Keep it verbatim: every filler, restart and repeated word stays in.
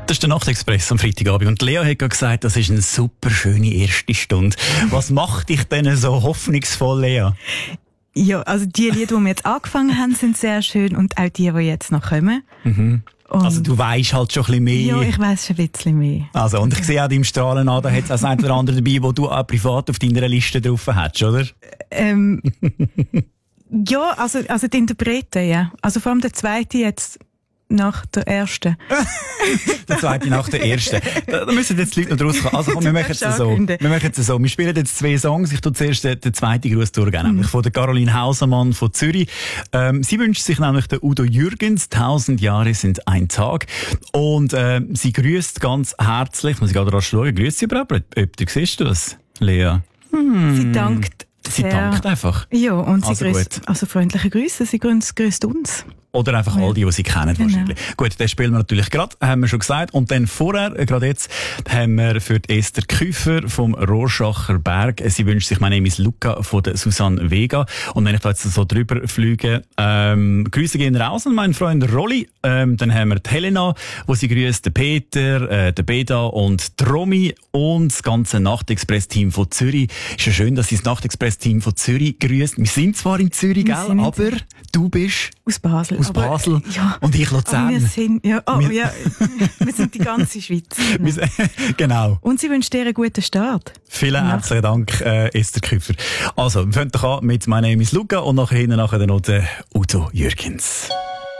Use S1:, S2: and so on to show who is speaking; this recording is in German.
S1: Das ist der Nachtexpress am Freitagabend. Und Lea hat gerade gesagt, das ist eine super schöne erste Stunde. Was macht dich denn so hoffnungsvoll, Lea?
S2: Ja, also die Lieder, die wir jetzt angefangen haben, sind sehr schön und auch die, die jetzt noch kommen.
S1: Mhm. Also du weisst halt schon ein bisschen mehr.
S2: Ja, ich weiss schon ein bisschen mehr.
S1: Also, und ich sehe auch deinem Strahlen an, da hat es auch das eine oder andere dabei, wo du auch privat auf deiner Liste drauf hast, oder?
S2: Ähm, ja, also, also die Interpreten, ja. Also vor allem der zweite jetzt nach der ersten.
S1: Der zweite nach der ersten. Da, da müssen jetzt die Leute noch draus kommen. Also komm, wir machen es so. Wir machen es so. Wir spielen jetzt zwei Songs. Ich tue zuerst den, den zweiten Gruß durchgehen, nämlich von der Caroline Hausermann von Zürich. Ähm, sie wünscht sich nämlich den Udo Jürgens. Tausend Jahre sind ein Tag. Und äh, sie grüßt ganz herzlich. Muss ich gerade rasch schauen. Grüßt sie überhaupt? Ob, ob du siehst das, Lea?
S2: Hm. Sie dankt.
S1: Sie sehr. dankt einfach.
S2: Ja, und sie
S1: also
S2: grüßt, also freundliche Grüße. Sie grüßt, grüßt uns.
S1: Oder einfach all die, die sie kennen, wahrscheinlich. Genau. Gut, den spielen wir natürlich gerade, haben wir schon gesagt. Und dann vorher, gerade jetzt, haben wir für die Esther Küfer vom Rorschacher Berg. Sie wünscht sich, mein Name ist Luca von der Susanne Vega. Und wenn ich da jetzt so drüber fliege, ähm, Grüße gehen raus an meinen Freund Rolli. Ähm, dann haben wir die Helena, wo sie grüßt, den Peter, äh, den Beda und die Romy und das ganze Nachtexpress-Team von Zürich. Ist ja schön, dass sie das Nachtexpress-Team von Zürich grüßt. Wir sind zwar in Zürich, gell, aber du bist
S2: aus Basel.
S1: Aus
S2: aber,
S1: Basel
S2: ja,
S1: und ich Luzern.
S2: Wir sind, ja, oh,
S1: wir,
S2: ja, wir sind die ganze Schweiz.
S1: Genau.
S2: Und sie wünscht dir einen guten Start.
S1: Vielen herzlichen Dank, äh, Esther Küfer. Also, wir fangen doch an mit «My name is Luca» und nachher hinten nachher noch der Udo Jürgens.